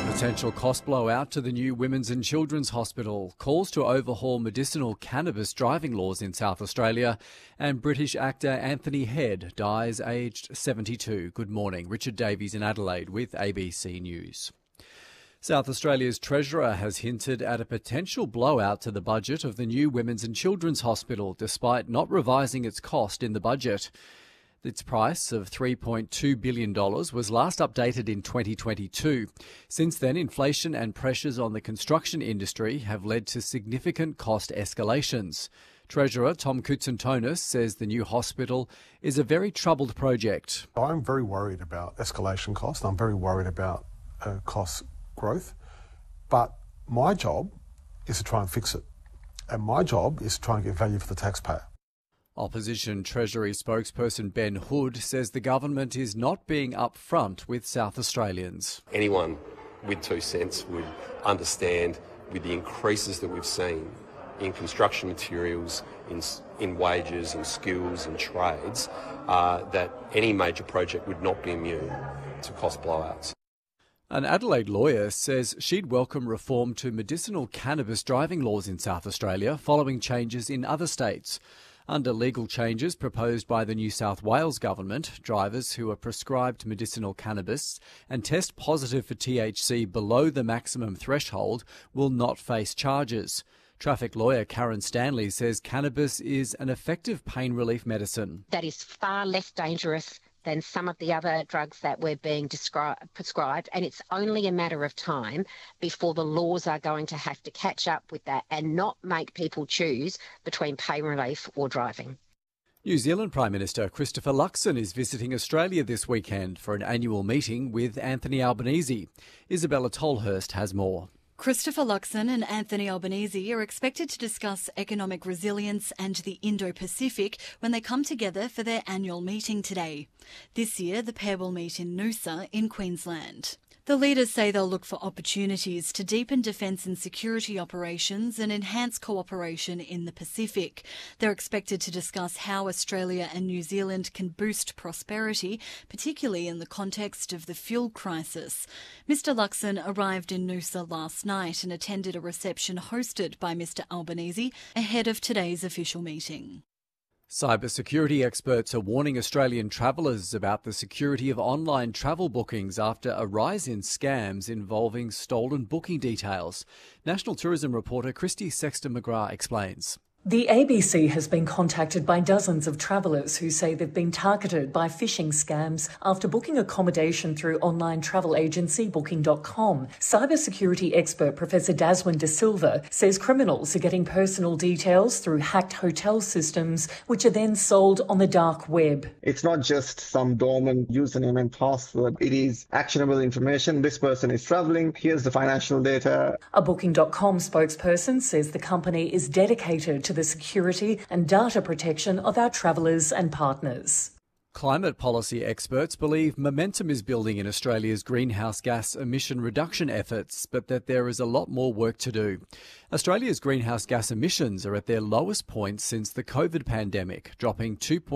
Potential cost blowout to the new Women's and Children's Hospital, calls to overhaul medicinal cannabis driving laws in South Australia, and British actor Anthony Head dies aged 72. Good morning. Richard Davies in Adelaide with ABC News. South Australia's Treasurer has hinted at a potential blowout to the budget of the new Women's and Children's Hospital, despite not revising its cost in the budget. Its price of $3.2 billion was last updated in 2022. Since then, inflation and pressures on the construction industry have led to significant cost escalations. Treasurer Tom Koutsantonis says the new hospital is a very troubled project. I'm very worried about escalation costs. I'm very worried about cost growth. But my job is to try and fix it. And my job is to try and get value for the taxpayer. Opposition Treasury spokesperson Ben Hood says the government is not being upfront with South Australians. Anyone with 2 cents would understand, with the increases that we've seen in construction materials, in wages, in skills, in trades, that any major project would not be immune to cost blowouts. An Adelaide lawyer says she'd welcome reform to medicinal cannabis driving laws in South Australia following changes in other states. Under legal changes proposed by the New South Wales government, drivers who are prescribed medicinal cannabis and test positive for THC below the maximum threshold will not face charges. Traffic lawyer Karen Stanley says cannabis is an effective pain relief medicine. That is far less dangerous than some of the other drugs that we're being prescribed, and it's only a matter of time before the laws are going to have to catch up with that and not make people choose between pain relief or driving. New Zealand Prime Minister Christopher Luxon is visiting Australia this weekend for an annual meeting with Anthony Albanese. Isabella Tolhurst has more. Christopher Luxon and Anthony Albanese are expected to discuss economic resilience and the Indo-Pacific when they come together for their annual meeting today. This year, the pair will meet in Noosa in Queensland. The leaders say they'll look for opportunities to deepen defence and security operations and enhance cooperation in the Pacific. They're expected to discuss how Australia and New Zealand can boost prosperity, particularly in the context of the fuel crisis. Mr Luxon arrived in Noosa last night and attended a reception hosted by Mr Albanese ahead of today's official meeting. Cybersecurity experts are warning Australian travellers about the security of online travel bookings after a rise in scams involving stolen booking details. National Tourism reporter Christy Sexton-McGrath explains. The ABC has been contacted by dozens of travellers who say they've been targeted by phishing scams after booking accommodation through online travel agency Booking.com. Cybersecurity expert Professor Daswin De Silva says criminals are getting personal details through hacked hotel systems, which are then sold on the dark web. It's not just some dormant username and password. It is actionable information. This person is travelling. Here's the financial data. A Booking.com spokesperson says the company is dedicated to the security and data protection of our travellers and partners. Climate policy experts believe momentum is building in Australia's greenhouse gas emission reduction efforts, but that there is a lot more work to do. Australia's greenhouse gas emissions are at their lowest point since the COVID pandemic, dropping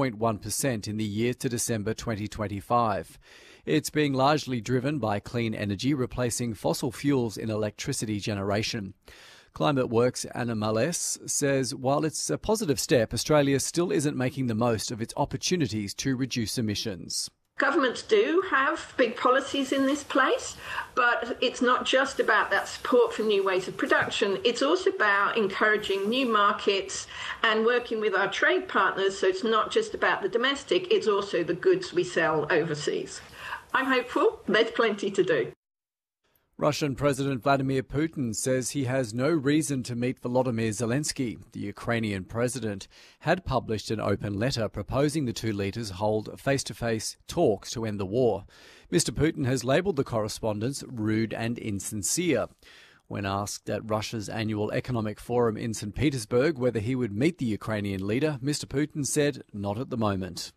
2.1% in the year to December 2025. It's being largely driven by clean energy replacing fossil fuels in electricity generation. Climate Works' Anna Males says while it's a positive step, Australia still isn't making the most of its opportunities to reduce emissions. Governments do have big policies in this place, but it's not just about that support for new ways of production. It's also about encouraging new markets and working with our trade partners, so it's not just about the domestic, it's also the goods we sell overseas. I'm hopeful. There's plenty to do. Russian President Vladimir Putin says he has no reason to meet Volodymyr Zelensky. The Ukrainian president had published an open letter proposing the two leaders hold face-to-face talks to end the war. Mr. Putin has labelled the correspondence rude and insincere. When asked at Russia's annual economic forum in St. Petersburg whether he would meet the Ukrainian leader, Mr. Putin said, not at the moment.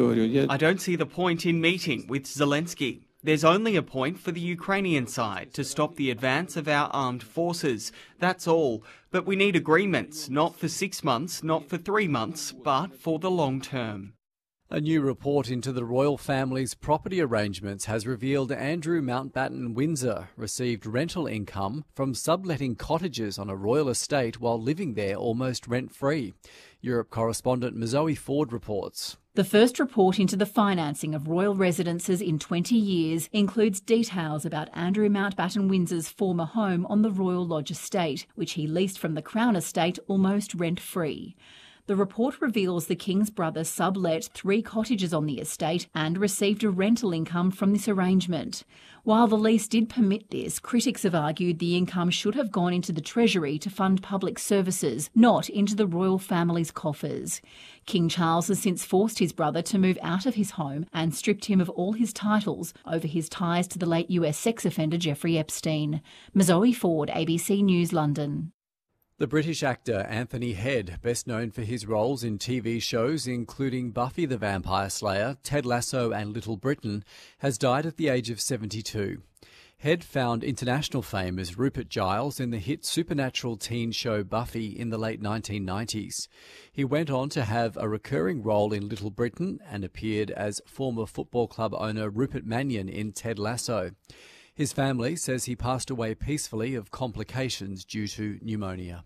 I don't see the point in meeting with Zelensky. There's only a point for the Ukrainian side to stop the advance of our armed forces. That's all. But we need agreements, not for 6 months, not for 3 months, but for the long term. A new report into the royal family's property arrangements has revealed Andrew Mountbatten Windsor received rental income from subletting cottages on a royal estate while living there almost rent-free. Europe correspondent Mazoe Ford reports. The first report into the financing of royal residences in 20 years includes details about Andrew Mountbatten Windsor's former home on the Royal Lodge estate, which he leased from the Crown estate almost rent-free. The report reveals the King's brother sublet 3 cottages on the estate and received a rental income from this arrangement. While the lease did permit this, critics have argued the income should have gone into the Treasury to fund public services, not into the royal family's coffers. King Charles has since forced his brother to move out of his home and stripped him of all his titles over his ties to the late US sex offender Jeffrey Epstein. Mazoe Ford, ABC News, London. The British actor Anthony Head, best known for his roles in TV shows including Buffy the Vampire Slayer, Ted Lasso and Little Britain, has died at the age of 72. Head found international fame as Rupert Giles in the hit supernatural teen show Buffy in the late 1990s. He went on to have a recurring role in Little Britain and appeared as former football club owner Rupert Mannion in Ted Lasso. His family says he passed away peacefully of complications due to pneumonia.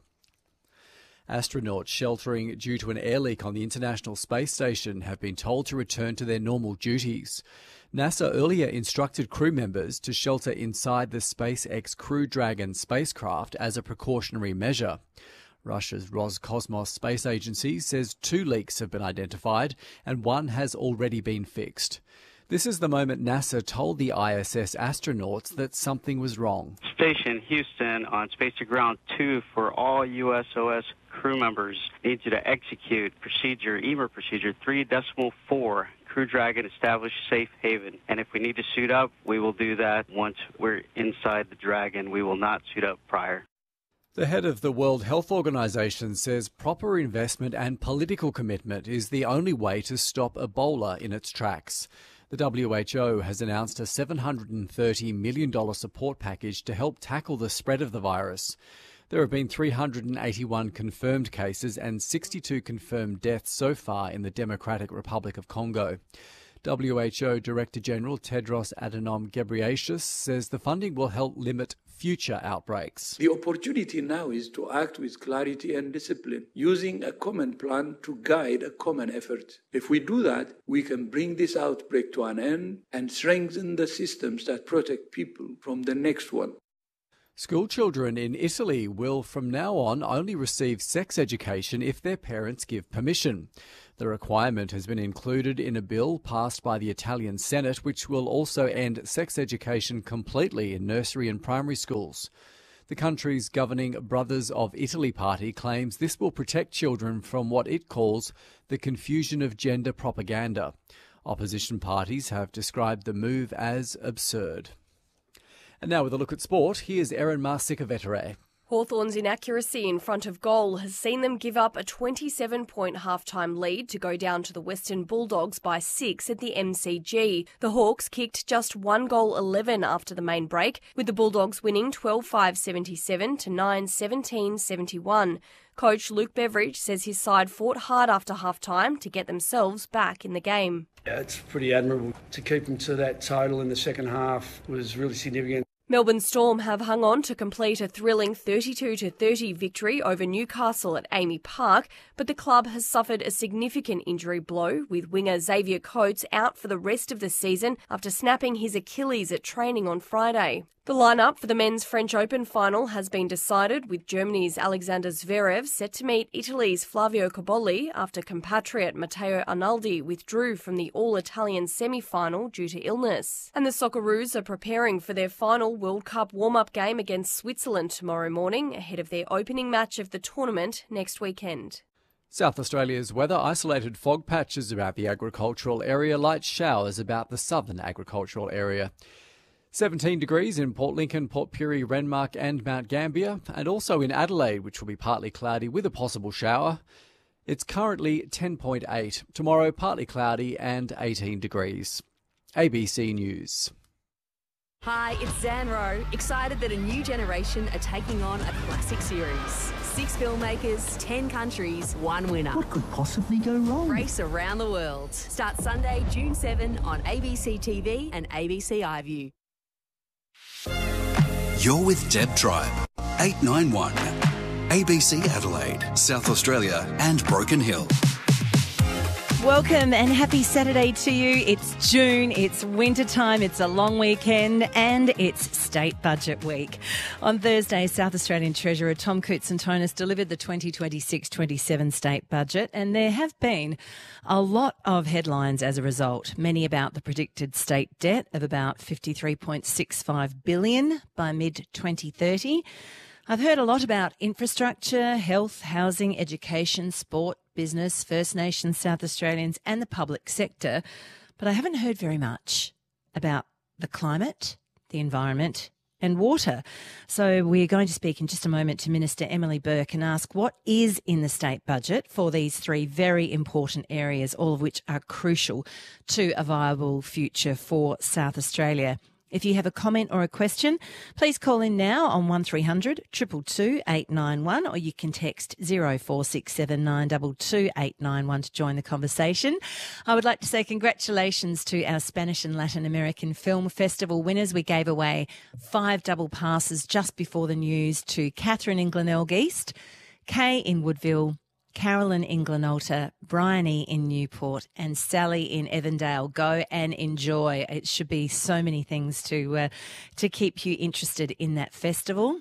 Astronauts sheltering due to an air leak on the International Space Station have been told to return to their normal duties. NASA earlier instructed crew members to shelter inside the SpaceX Crew Dragon spacecraft as a precautionary measure. Russia's Roscosmos space agency says 2 leaks have been identified and 1 has already been fixed. This is the moment NASA told the ISS astronauts that something was wrong. Station Houston on Space to Ground 2 for all USOS crew members need you to execute EMER procedure 3.4. Crew Dragon established safe haven. And if we need to suit up, we will do that once we're inside the Dragon. We will not suit up prior. The head of the World Health Organization says proper investment and political commitment is the only way to stop Ebola in its tracks. The WHO has announced a $730 million support package to help tackle the spread of the virus. There have been 381 confirmed cases and 62 confirmed deaths so far in the Democratic Republic of Congo. WHO Director General Tedros Adhanom Ghebreyesus says the funding will help limit future outbreaks. The opportunity now is to act with clarity and discipline, using a common plan to guide a common effort. If we do that, we can bring this outbreak to an end and strengthen the systems that protect people from the next one. School children in Italy will from now on only receive sex education if their parents give permission. The requirement has been included in a bill passed by the Italian Senate, which will also end sex education completely in nursery and primary schools. The country's governing Brothers of Italy party claims this will protect children from what it calls the confusion of gender propaganda. Opposition parties have described the move as absurd. And now with a look at sport, here's Erin Marsica-Vettere. Hawthorn's inaccuracy in front of goal has seen them give up a 27-point half-time lead to go down to the Western Bulldogs by 6 at the MCG. The Hawks kicked just 1 goal 11 after the main break, with the Bulldogs winning 12-5-77 to 9-17-71. Coach Luke Beveridge says his side fought hard after half-time to get themselves back in the game. Yeah, it's pretty admirable. To keep them to that total in the second half was really significant. Melbourne Storm have hung on to complete a thrilling 32-30 victory over Newcastle at Amy Park, but the club has suffered a significant injury blow, with winger Xavier Coates out for the rest of the season after snapping his Achilles at training on Friday. The lineup for the Men's French Open final has been decided, with Germany's Alexander Zverev set to meet Italy's Flavio Cobolli after compatriot Matteo Arnaldi withdrew from the all-Italian semi-final due to illness. And the Socceroos are preparing for their final World Cup warm-up game against Switzerland tomorrow morning, ahead of their opening match of the tournament next weekend. South Australia's weather: isolated fog patches about the agricultural area, light showers about the southern agricultural area. 17 degrees in Port Lincoln, Port Pirie, Renmark and Mount Gambier, and also in Adelaide, which will be partly cloudy with a possible shower. It's currently 10.8. Tomorrow, partly cloudy and 18 degrees. ABC News. Hi, it's Zan Rowe, excited that a new generation are taking on a classic series. 6 filmmakers, 10 countries, 1 winner. What could possibly go wrong? Race around the world. Start Sunday, June 7 on ABC TV and ABC iView. You're with Deb Tribe, 891. ABC Adelaide, South Australia and Broken Hill. Welcome and happy Saturday to you. It's June, it's winter time, it's a long weekend and it's State Budget Week. On Thursday, South Australian Treasurer Tom Koutsantonis delivered the 2026-27 State Budget, and there have been a lot of headlines as a result, many about the predicted state debt of about $53.65 billion by mid-2030. I've heard a lot about infrastructure, health, housing, education, sport, business, First Nations, South Australians and the public sector, but I haven't heard very much about the climate, the environment and water. So we're going to speak in just a moment to Minister Emily Burke and ask what is in the state budget for these three very important areas, all of which are crucial to a viable future for South Australia. If you have a comment or a question, please call in now on 1300 222 891, or you can text 0467 922 891 to join the conversation. I would like to say congratulations to our Spanish and Latin American Film Festival winners. We gave away 5 double passes just before the news to Catherine in Glenelg East, Kay in Woodville, Carolyn in Glenalta, Bryony in Newport and Sally in Evandale. Go and enjoy. It should be so many things to keep you interested in that festival.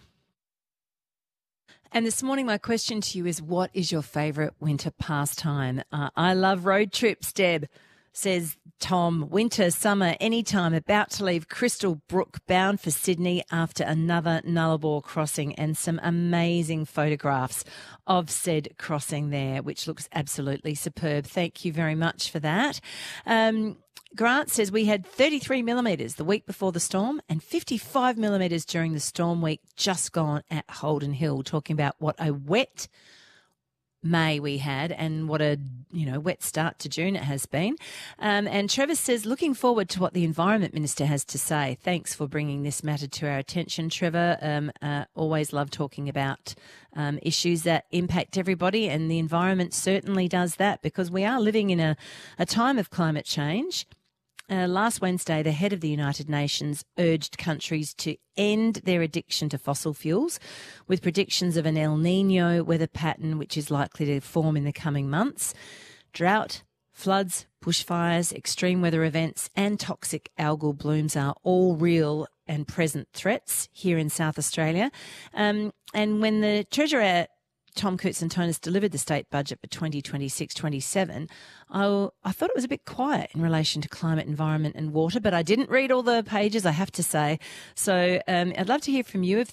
And this morning my question to you is, what is your favourite winter pastime? I love road trips, Deb, says Tom. Winter, summer, anytime. About to leave Crystal Brook, bound for Sydney after another Nullarbor crossing, and some amazing photographs of said crossing there, which looks absolutely superb. Thank you very much for that. Grant says we had 33 millimetres the week before the storm and 55 millimetres during the storm week just gone at Holden Hill, talking about what a wet May we had and what a wet start to June it has been. And Trevor says, looking forward to what the Environment Minister has to say. Thanks for bringing this matter to our attention, Trevor. Always love talking about issues that impact everybody, and the environment certainly does that, because we are living in a time of climate change. Last Wednesday, the head of the United Nations urged countries to end their addiction to fossil fuels, with predictions of an El Niño weather pattern which is likely to form in the coming months. Drought, floods, bushfires, extreme weather events and toxic algal blooms are all real and present threats here in South Australia. And when the Treasurer Tom Koutsantonis delivered the state budget for 2026-27, I thought it was a bit quiet in relation to climate, environment and water, but I didn't read all the pages, I have to say. So I'd love to hear from you if